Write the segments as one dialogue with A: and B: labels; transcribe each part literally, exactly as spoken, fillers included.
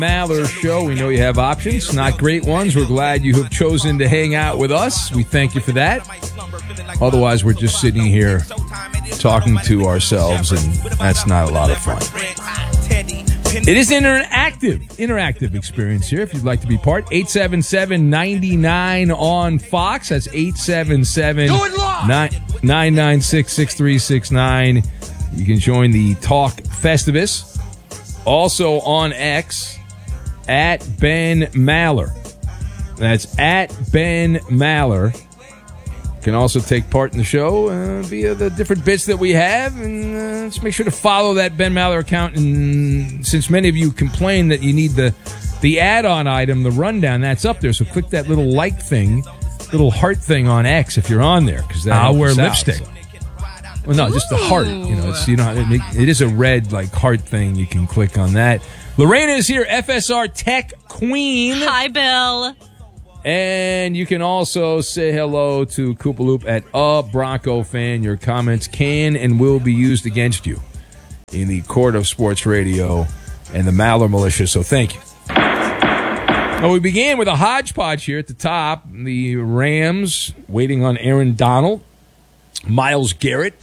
A: Maller Show. We know you have options, not great ones. We're glad you have chosen to hang out with us. We thank you for that. Otherwise, we're just sitting here talking to ourselves, and that's not a lot of fun. It is an interactive, interactive experience here. If you'd like to be part, eight seven seven, nine nine on Fox. That's eight seven seven, nine nine six, six three six nine. You can join the Talk Festivus. Also on X, at Ben Maller. That's at Ben Maller. You can also take part in the show uh, via the different bits that we have. And uh, just make sure to follow that Ben Maller account. And since many of you complain that you need the, the add-on item, the rundown, that's up there. So click that little like thing, little heart thing on X if you're on there. Because
B: I'll wear lipstick.
A: Out. Well, no, just the heart. You know, it's, you know, it, it is a red like heart thing. You can click on that. Lorena is here, F S R Tech Queen.
C: Hi, Bill.
A: And you can also say hello to Koopaloop at A Bronco Fan. Your comments can and will be used against you in the court of sports radio and the Maller Militia, so thank you. Well, we began with a hodgepodge here at the top. The Rams waiting on Aaron Donald. Myles Garrett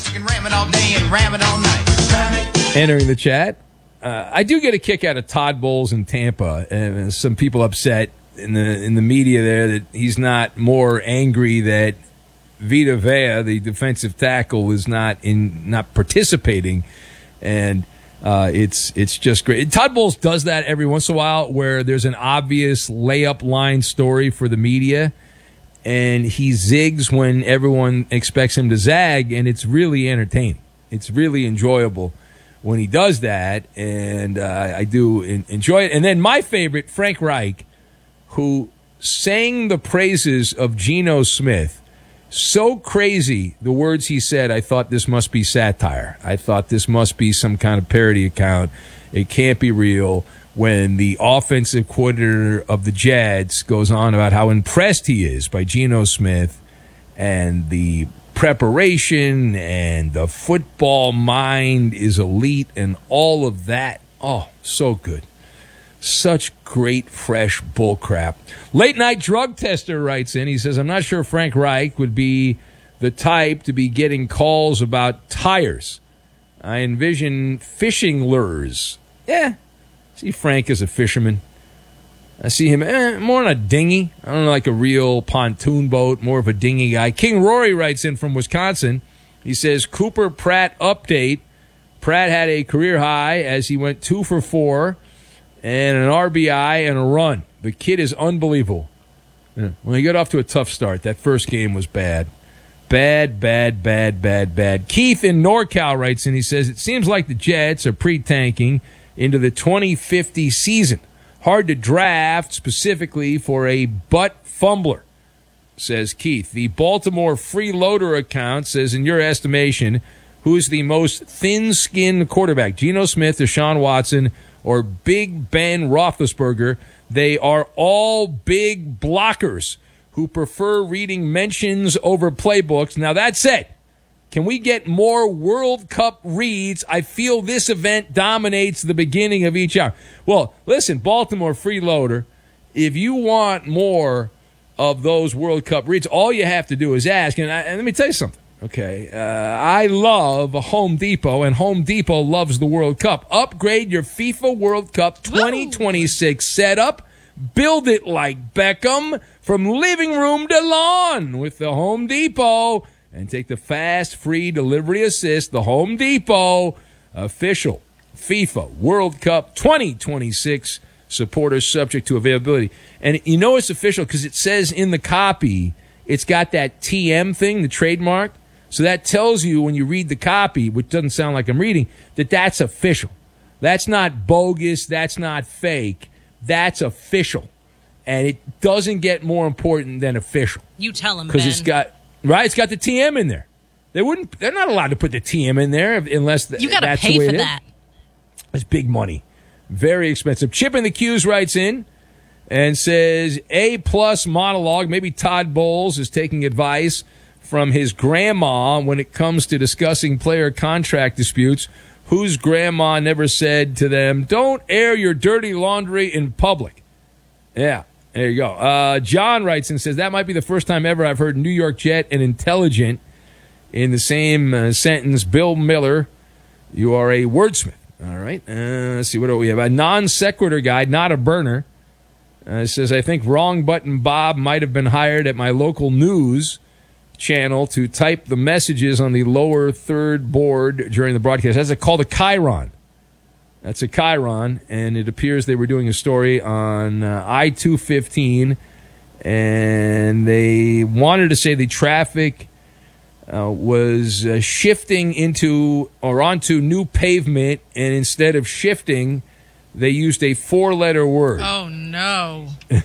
A: entering the chat. Uh, I do get a kick out of Todd Bowles in Tampa, and some people upset in the in the media there that he's not more angry that Vita Vea, the defensive tackle, is not in not participating, and uh, it's it's just great. Todd Bowles does that every once in a while, where there's an obvious layup line story for the media, and he zigs when everyone expects him to zag, and it's really entertaining. It's really enjoyable when he does that, and uh, I do in, enjoy it. And then my favorite, Frank Reich, who sang the praises of Geno Smith. So crazy, the words he said, I thought this must be satire. I thought this must be some kind of parody account. It can't be real. When the offensive coordinator of the Jets goes on about how impressed he is by Geno Smith and the preparation and the football mind is elite and all of that. Oh, so good. Such great, fresh bullcrap. Late night drug tester writes in. He says, I'm not sure Frank Reich would be the type to be getting calls about tires. I envision fishing lures. Yeah, see Frank as a fisherman. I see him eh, more on a dinghy. I don't know, like a real pontoon boat, more of a dinghy guy. King Rory writes in from Wisconsin. He says, Cooper Pratt update. Pratt had a career high as he went two for four. And an R B I and a run. The kid is unbelievable. Yeah. Well, he got off to a tough start. That first game was bad. Bad, bad, bad, bad, bad. Keith in NorCal writes in. He says, it seems like the Jets are pre-tanking into the twenty fifty season. Hard to draft specifically for a butt fumbler, says Keith. The Baltimore Freeloader account says, in your estimation, who is the most thin-skinned quarterback? Geno Smith, Deshaun Watson, or Big Ben Roethlisberger? They are all big blockers who prefer reading mentions over playbooks. Now, that said, can we get more World Cup reads? I feel this event dominates the beginning of each hour. Well, listen, Baltimore Freeloader, if you want more of those World Cup reads, all you have to do is ask. And, I, and let me tell you something. Okay, uh, I love Home Depot, and Home Depot loves the World Cup. Upgrade your FIFA World Cup twenty twenty-six setup. Build it like Beckham from living room to lawn with the Home Depot. And take the fast, free delivery assist, the Home Depot official FIFA World Cup twenty twenty-six supporters subject to availability. And you know it's official because it says in the copy, it's got that T M thing, the trademark. So that tells you when you read the copy, which doesn't sound like I'm reading, that that's official. That's not bogus. That's not fake. That's official. And it doesn't get more important than official.
C: You tell them,
A: because it's got right. It's got the T M in there. They wouldn't. They're not allowed to put the T M in there unless th-
C: you got to
A: that's
C: pay
A: the way
C: for
A: it
C: that.
A: It's big money, very expensive. Chip in the Q's writes in and says A plus monologue. Maybe Todd Bowles is taking advice from his grandma when it comes to discussing player contract disputes. whose grandma never said to them, "Don't air your dirty laundry in public"? Yeah, there you go. Uh, John writes and says, that might be the first time ever I've heard New York Jet and intelligent in the same uh, sentence. Bill Miller, you are a wordsmith. All right. Uh, let's see, what do we have? A non-sequitur guide, not a burner. Uh, it says, I think Wrong Button Bob might have been hired at my local news channel to type the messages on the lower third board during the broadcast. That's called a chyron. That's a chyron, and it appears they were doing a story on uh, I two fifteen, and they wanted to say the traffic uh, was uh, shifting into or onto new pavement, and instead of shifting, they used a four-letter word.
B: Oh, no.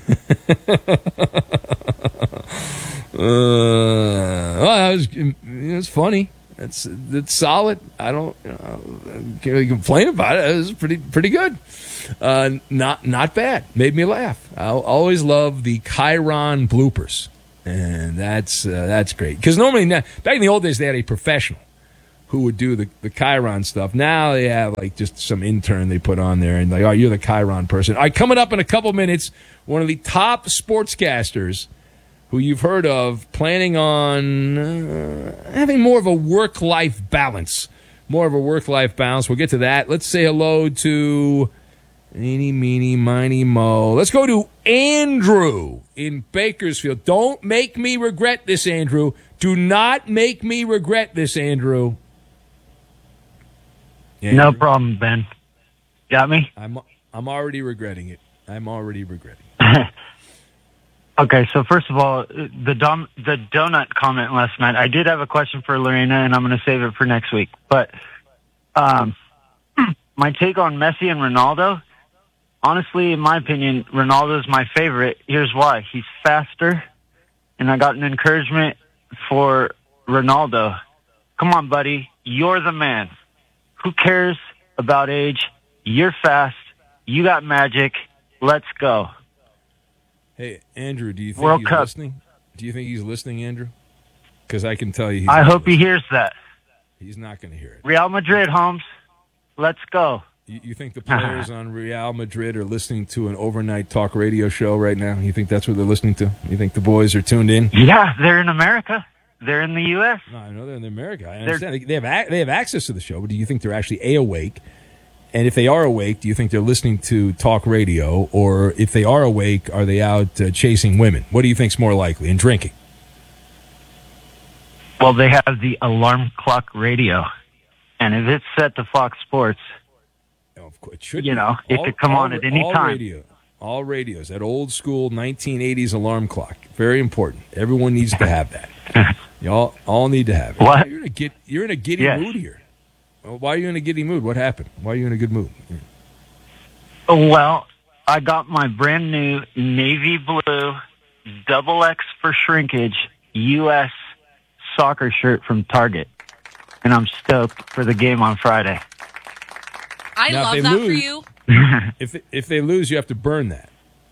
A: Uh, well, that was, it was funny. That's that's solid. I don't you know, can't really complain about it. It was pretty pretty good. Uh, not not bad. Made me laugh. I always love the chyron bloopers, and that's uh, that's great. Because normally, back in the old days, they had a professional who would do the the chyron stuff. Now they have like just some intern they put on there, and like, oh, you're the chyron person. All right, coming up in a couple minutes, one of the top sportscasters who you've heard of, planning on uh, having more of a work-life balance. More of a work-life balance. We'll get to that. Let's say hello to eeny, meeny, miny, mo. Let's go to Andrew in Bakersfield. Don't make me regret this, Andrew. Do not make me regret this, Andrew. Andrew?
C: No problem, Ben. Got me?
A: I'm, I'm already regretting it. I'm already regretting it.
C: Okay, so first of all, the dom- the donut comment last night, I did have a question for Lorena, and I'm going to save it for next week. But um, my take on Messi and Ronaldo, honestly, in my opinion, Ronaldo's my favorite. Here's why. He's faster, and I got an encouragement for Ronaldo. Come on, buddy. You're the man. Who cares about age? You're fast. You got magic. Let's go.
A: Hey, Andrew, do you think
C: World
A: he's
C: Cup.
A: listening? Do you think he's listening, Andrew? Because I can tell you he's
C: I
A: not
C: hope
A: listening.
C: he hears that.
A: He's not going to hear it.
C: Real Madrid, Holmes. Let's go.
A: You, you think the players on Real Madrid are listening to an overnight talk radio show right now? You think that's what they're listening to? You think the boys are tuned in?
C: Yeah, they're in America. They're in the U S
A: No, I know they're in America. I understand. They, they have ac- they have access to the show, but do you think they're actually A-awake? And if they are awake, do you think they're listening to talk radio? Or if they are awake, are they out uh, chasing women? What do you think's more likely? And drinking?
C: Well, they have the alarm clock radio. And if it's set to Fox Sports,
A: Oh, of course, it should
C: You
A: be.
C: know, it could come
A: all,
C: on at any
A: all
C: time.
A: Radio, all radios, that old school nineteen eighties alarm clock. Very important. Everyone needs to have that. Y'all all need to have it.
C: What?
A: You're in a, get, you're in a giddy
C: Yes.
A: mood here. Well, why are you in a giddy mood? What happened? Why are you in a good mood?
C: well, I got my brand new navy blue double X for shrinkage U S soccer shirt from Target. And I'm stoked for the game on Friday.
B: I
A: Now, if
B: love
A: they
B: that
A: lose-
B: for you.
A: If if they lose, you have to burn that.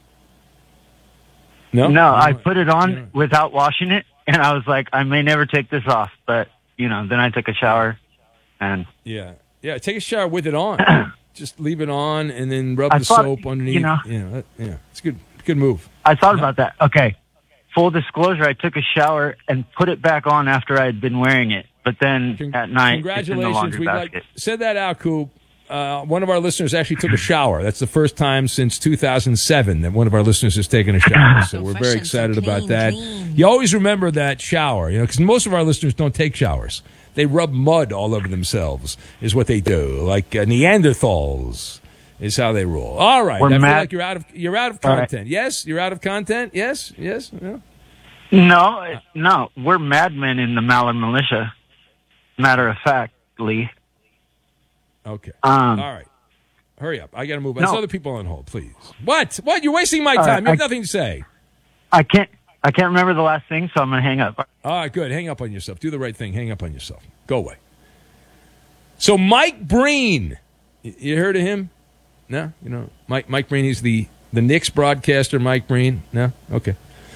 A: No,
C: No, I
A: You
C: put it on
A: Yeah.
C: without washing it, and I was like, I may never take this off. But, you know, then I took a shower, and
A: Yeah, yeah. Take a shower with it on. Just leave it on, and then rub
C: I
A: the
C: thought,
A: soap underneath.
C: you know-
A: that- yeah, it's good. Good move.
C: I thought about that. Okay. Full disclosure, I took a shower and put it back on after I had been wearing it. But then
A: Con-
C: at night, it's in the
A: Congratulations.
C: laundry
A: We
C: basket.
A: like, said that out, Coop. Uh, one of our listeners actually took a shower. That's the first time since two thousand seven that one of our listeners has taken a shower. So we're very
B: Fresh and
A: excited
B: so
A: about
B: clean,
A: that.
B: clean.
A: You always remember that shower, you know, because most of our listeners don't take showers. They rub mud all over themselves, is what they do. Like uh, Neanderthals is how they roll. All right.
C: We're
A: I feel
C: mad-
A: like you're out of you're out of
C: All right.
A: content. Yes, you're out of content. Yes, yes. Yeah.
C: No, it- no, we're madmen in the Maller Militia. Matter of factly.
A: Okay.
C: Um,
A: All right. Hurry up. I got to move.
C: No.
A: There's other people on hold, please. What? What? You're wasting my
C: All
A: time.
C: right,
A: You have
C: I-
A: nothing to say.
C: I can't. I can't remember the last thing, so I'm gonna hang up.
A: All right, good. Hang up on yourself. Do the right thing. Hang up on yourself. Go away. So Mike Breen, y- you heard of him? No, you know Mike. Mike Breen. He's the the Knicks broadcaster. Mike Breen. No, okay.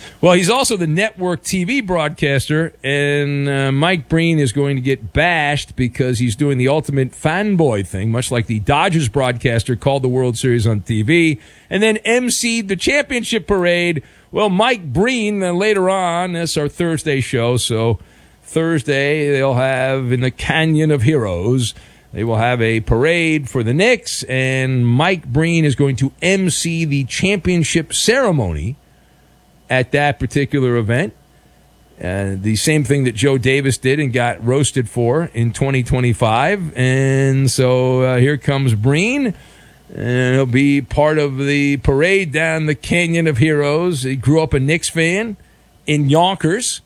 A: Well, he's also the network T V broadcaster, and uh, Mike Breen is going to get bashed because he's doing the ultimate fanboy thing, much like the Dodgers broadcaster called the World Series on T V, and then emceed the championship parade. Well, Mike Breen, uh, later on, that's our Thursday show, so Thursday they'll have in the Canyon of Heroes, they will have a parade for the Knicks, and Mike Breen is going to emcee the championship ceremony at that particular event. Uh, the same thing that Joe Davis did and got roasted for in twenty twenty-five. And so uh, here comes Breen, and he'll be part of the parade down the Canyon of Heroes. He grew up a Knicks fan in Yonkers,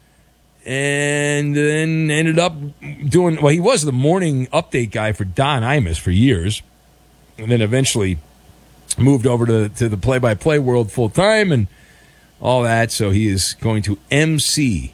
A: and then ended up doing, well, he was the morning update guy for Don Imus for years, and then eventually moved over to, to the play-by-play world full-time and all that. So he is going to emcee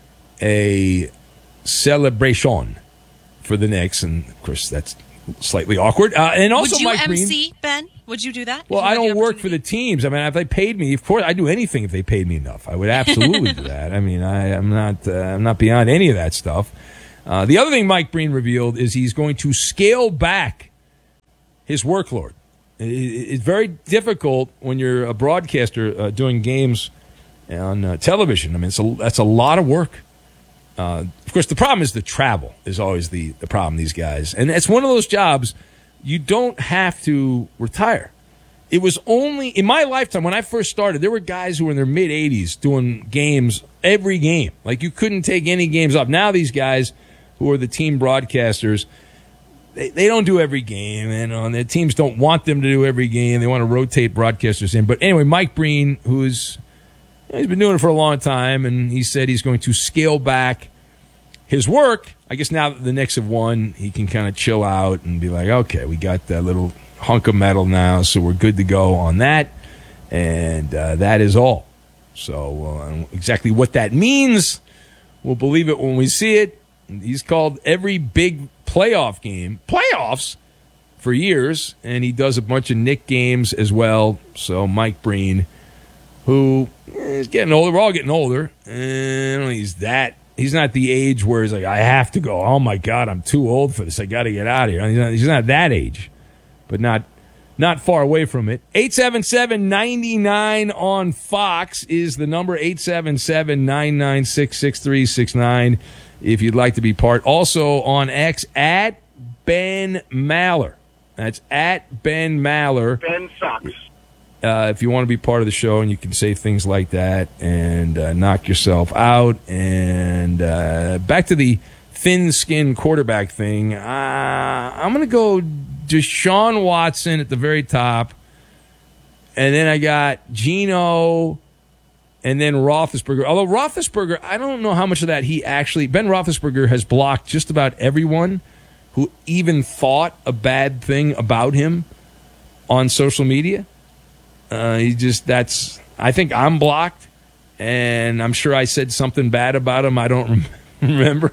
A: a celebration for the Knicks, and of course that's slightly awkward. Uh, and also,
B: would you
A: Mike Breen,
B: emcee, Ben? Would you do that?
A: well,
B: If you
A: I
B: had the
A: don't work for
B: opportunity?
A: the teams. I mean, if they paid me, of course, I'd do anything if they paid me enough. I would absolutely do that. I mean, I, I'm not, uh, I'm not beyond any of that stuff. Uh, the other thing Mike Breen revealed is he's going to scale back his workload. It, it's very difficult when you're a broadcaster uh, doing games on uh, television. I mean, it's a, that's a lot of work. Uh, of course, the problem is the travel is always the, the problem, these guys. And it's one of those jobs you don't have to retire. It was only, in my lifetime, when I first started, there were guys who were in their mid-eighties doing games every game. Like, you couldn't take any games off. Now these guys who are the team broadcasters, they, they don't do every game, and uh, their teams don't want them to do every game. They want to rotate broadcasters in. But anyway, Mike Breen, who's he's been doing it for a long time, and he said he's going to scale back his work. I guess now that the Knicks have won, he can kind of chill out and be like, okay, we got that little hunk of metal now, so we're good to go on that. And uh, that is all. So uh, exactly what that means, we'll believe it when we see it. He's called every big playoff game, playoffs, for years, and he does a bunch of Knick games as well. So Mike Breen, who is getting older, we're all getting older, and I don't think he's that. He's not the age where he's like, I have to go. Oh, my God, I'm too old for this. I got to get out of here. He's not, he's not that age, but not not far away from it. eight seven seven, nine nine on Fox is the number, eight seven seven, nine nine six, six three six nine, if you'd like to be part. Also on X, at Ben Maller. That's at Ben Maller.
D: Ben sucks.
A: Uh, if you want to be part of the show, and you can say things like that and uh, knock yourself out. And uh, back to the thin-skinned quarterback thing, uh, I'm going to go Deshaun Watson at the very top, and then I got Geno, and then Roethlisberger. Although Roethlisberger, I don't know how much of that he actually – Ben Roethlisberger has blocked just about everyone who even thought a bad thing about him on social media. Uh, he just, that's, I think I'm blocked, and I'm sure I said something bad about him. I don't rem- remember.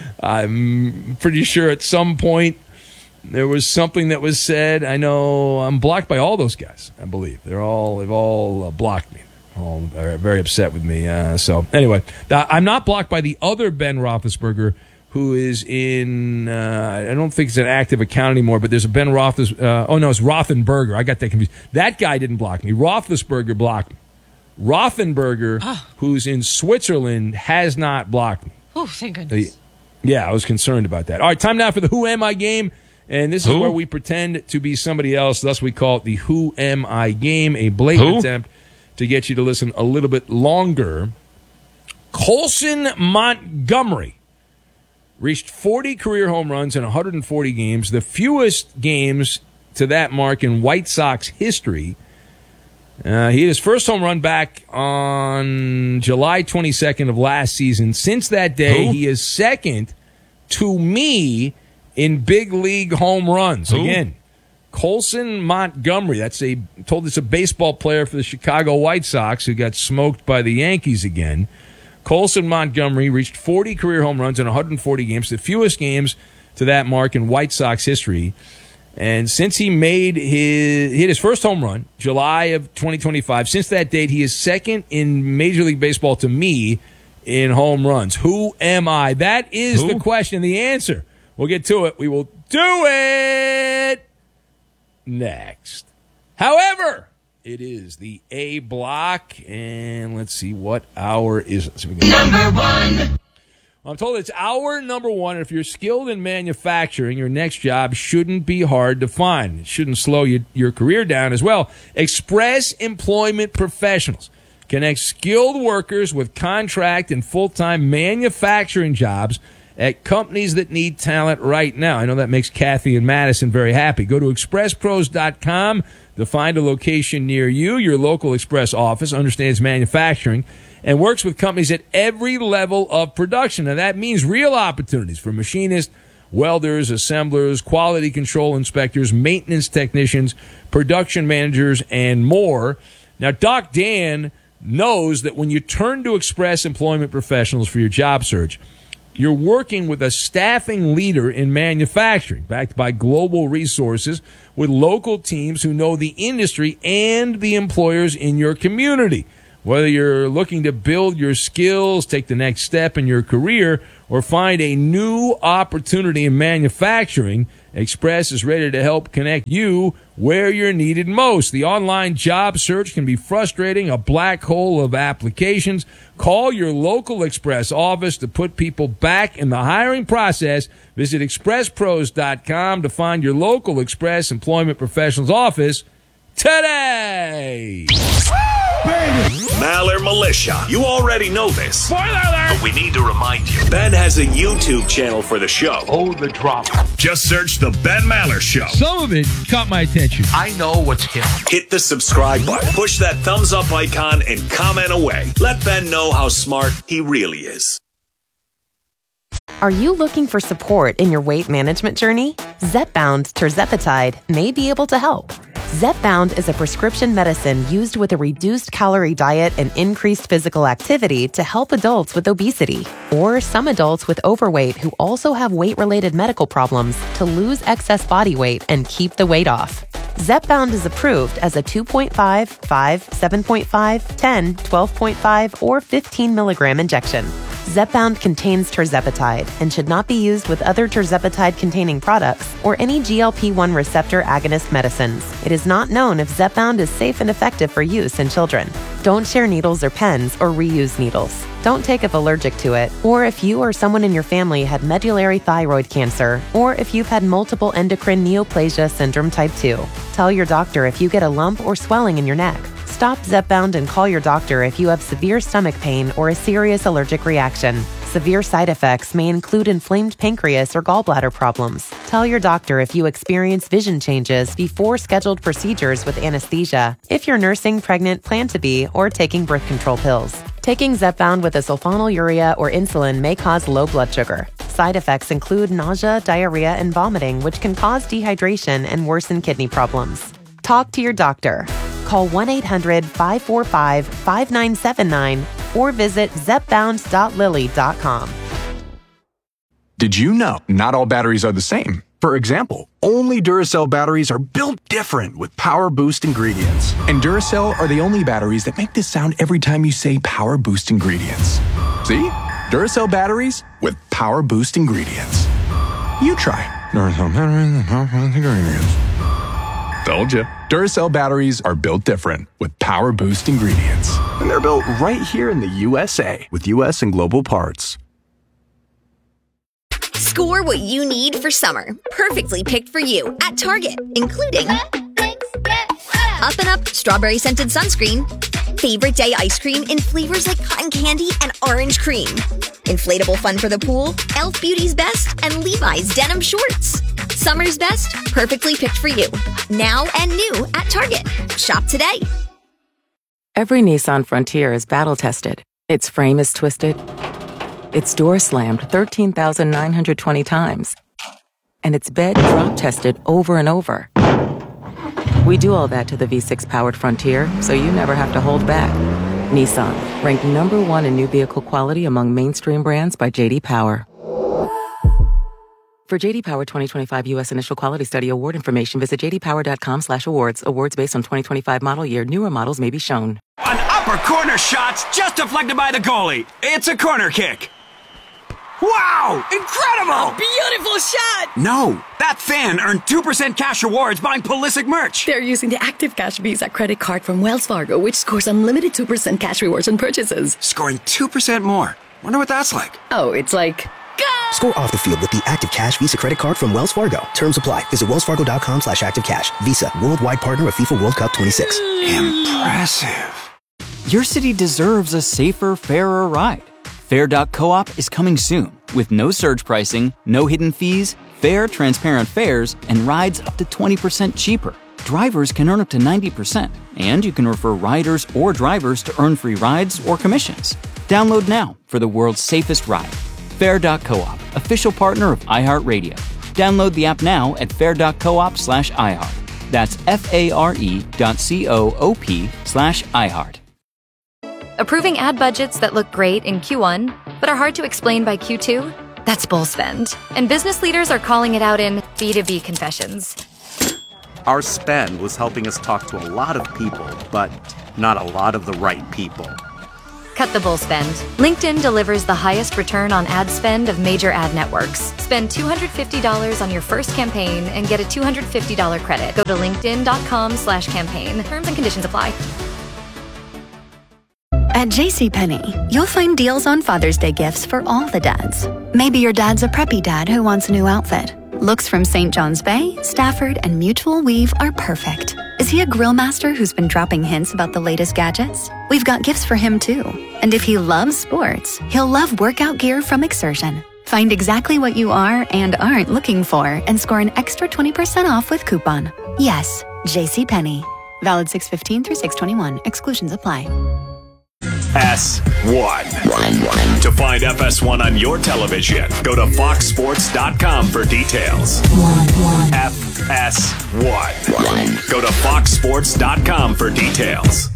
A: I'm pretty sure at some point there was something that was said. I know I'm blocked by all those guys, I believe. They're all, they've all uh, blocked me. All very, very upset with me. Uh, so anyway, th- I'm not blocked by the other Ben Roethlisberger, who is in, uh, I don't think it's an active account anymore, but there's a Ben Roethlisberger. Uh, oh, no, it's Rothenberger. I got that confused. That guy didn't block me. Roethlisberger blocked me. Rothenberger,
B: oh.
A: who's in Switzerland, has not blocked me.
B: Oh, thank goodness.
A: Yeah, I was concerned about that. All right, time now for the Who Am I game. And this is
E: Who?
A: where we pretend to be somebody else. Thus, we call it the Who Am I game, a blatant
E: Who?
A: attempt to get you to listen a little bit longer. Colson Montgomery reached forty career home runs in one hundred forty games, the fewest games to that mark in White Sox history. Uh, he hit his first home run back on July twenty-second of last season. Since that day,
E: Who?
A: he is second to me in big league home runs.
E: Who?
A: Again, Colson Montgomery. That's a told it's a baseball player for the Chicago White Sox who got smoked by the Yankees again. Colson Montgomery reached forty career home runs in one hundred forty games, the fewest games to that mark in White Sox history. And since he made his hit his first home run, July of twenty twenty-five, since that date, he is second in Major League Baseball to me in home runs. Who am I? That is
D: Who?
A: the question. The answer. We'll get to it. We will do it next. However, it is the A block, and let's see what hour is it.
E: Number one.
A: I'm told it's hour number one. If you're skilled in manufacturing, your next job shouldn't be hard to find. It shouldn't slow you, your career down as well. Express Employment Professionals connects skilled workers with contract and full-time manufacturing jobs at companies that need talent right now. I know that makes Kathy and Madison very happy. Go to express pros dot com to find a location near you. Your local Express office understands manufacturing and works with companies at every level of production. Now, that means real opportunities for machinists, welders, assemblers, quality control inspectors, maintenance technicians, production managers, and more. Now, Doc Dan knows that when you turn to Express Employment Professionals for your job search, you're working with a staffing leader in manufacturing, backed by global resources with local teams who know the industry and the employers in your community. Whether you're looking to build your skills, take the next step in your career, or find a new opportunity in manufacturing, Express is ready to help connect you where you're needed most. The online job search can be frustrating, a black hole of applications. Call your local Express office to put people back in the hiring process. Visit express pros dot com to find your local Express Employment Professionals office today.
F: Maller Militia. You already know this.
A: Spoiler alert!
F: But we need to remind you. Ben has a YouTube channel for the show.
D: Oh, the drama.
F: Just search The Ben Maller Show.
A: Some of it caught my attention.
D: I know what's hip.
F: Hit the subscribe button, push that thumbs up icon, and comment away. Let Ben know how smart he really is.
G: Are you looking for support in your weight management journey? Zepbound Tirzepatide may be able to help. Zepbound is a prescription medicine used with a reduced calorie diet and increased physical activity to help adults with obesity, or some adults with overweight who also have weight-related medical problems to lose excess body weight and keep the weight off. Zepbound is approved as a two point five, five, seven point five, ten, twelve point five, or fifteen milligram injection. Zepbound contains tirzepatide and should not be used with other tirzepatide-containing products or any G L P one receptor agonist medicines. It is not known if Zepbound is safe and effective for use in children. Don't share needles or pens or reuse needles. Don't take if allergic to it, or if you or someone in your family had medullary thyroid cancer, or if you've had multiple endocrine neoplasia syndrome type two. Tell your doctor if you get a lump or swelling in your neck. Stop Zepbound and call your doctor if you have severe stomach pain or a serious allergic reaction. Severe side effects may include inflamed pancreas or gallbladder problems. Tell your doctor if you experience vision changes before scheduled procedures with anesthesia, if you're nursing, pregnant, plan to be, or taking birth control pills. Taking Zepbound with a sulfonylurea or insulin may cause low blood sugar. Side effects include nausea, diarrhea, and vomiting, which can cause dehydration and worsen kidney problems. Talk to your doctor. Call one eight hundred, five four five, five nine seven nine or visit zepbound dot lilly dot com.
H: Did you know not all batteries are the same? For example, only Duracell batteries are built different with Power Boost ingredients. And Duracell are the only batteries that make this sound every time you say Power Boost ingredients. See? Duracell batteries with Power Boost ingredients. You try. Duracell batteries with Power Boost ingredients. Told you. Duracell batteries are built different with Power Boost ingredients. And they're built right here in the U S A with U S and global parts.
I: Score what you need for summer. Perfectly picked for you at Target, including Up and Up Strawberry Scented Sunscreen, Favorite Day Ice Cream in flavors like cotton candy and orange cream, Inflatable Fun for the Pool, e l f Beauty's Best, and Levi's Denim Shorts. Summer's best, perfectly picked for you. Now and new at Target. Shop today.
J: Every Nissan Frontier is battle-tested. Its frame is twisted. Its door slammed thirteen thousand nine hundred twenty times. And its bed drop-tested over and over. We do all that to the V six powered Frontier, so you never have to hold back. Nissan, ranked number one in new vehicle quality among mainstream brands by J D Power. For J D Power twenty twenty-five U S Initial Quality Study award information, visit j d power dot com slash awards. Awards based on twenty twenty-five model year. Newer models may be shown.
D: An upper corner shot's just deflected by the goalie. It's a corner kick. Wow! Incredible!
E: Beautiful shot!
D: No, that fan earned two percent cash rewards buying Pulisic merch.
E: They're using the Active Cash Visa credit card from Wells Fargo, which scores unlimited two percent cash rewards on purchases.
D: Scoring two percent more. Wonder what that's like.
E: Oh, it's like... Go!
K: Score off the field with the Active Cash Visa credit card from Wells Fargo. Terms apply. Visit wellsfargo.com slash activecash. Visa, worldwide partner of FIFA World Cup twenty-six.
D: Impressive.
L: Your city deserves a safer, fairer ride. Fair dot coop is coming soon with no surge pricing, no hidden fees, fair, transparent fares, and rides up to twenty percent cheaper. Drivers can earn up to ninety percent, and you can refer riders or drivers to earn free rides or commissions. Download now for the world's safest ride. Fair dot coop, official partner of iHeartRadio. Download the app now at fair dot coop slash iHeart. That's F-A-R-E dot C-O-O-P slash iHeart.
M: Approving ad budgets that look great in Q one, but are hard to explain by Q two? That's bull spend. And business leaders are calling it out in B two B confessions.
N: Our spend was helping us talk to a lot of people, but not a lot of the right people.
M: Cut the bull spend. LinkedIn delivers the highest return on ad spend of major ad networks. Spend two hundred fifty dollars on your first campaign and get a two hundred fifty dollars credit. Go to linkedin.com slash campaign. Terms and conditions apply.
O: At JCPenney, you'll find deals on Father's Day gifts for all the dads. Maybe your dad's a preppy dad who wants a new outfit. Looks from Saint John's Bay, Stafford, and Mutual Weave are perfect. Is he a grill master who's been dropping hints about the latest gadgets? We've got gifts for him too. And if he loves sports, he'll love workout gear from Exertion. Find exactly what you are and aren't looking for and score an extra twenty percent off with coupon. Yes, JCPenney. Valid six fifteen through six twenty-one. Exclusions apply.
F: S one. To find F S one on your television, go to fox sports dot com for details. F S one. Go to fox sports dot com for details.